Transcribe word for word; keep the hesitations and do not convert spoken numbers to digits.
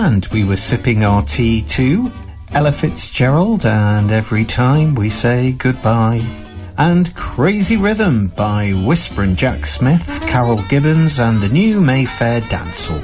And we were sipping our tea too. Ella Fitzgerald and Every Time We Say Goodbye. And Crazy Rhythm by Whisperin' Jack Smith, Carol Gibbons and the New Mayfair Dancehall.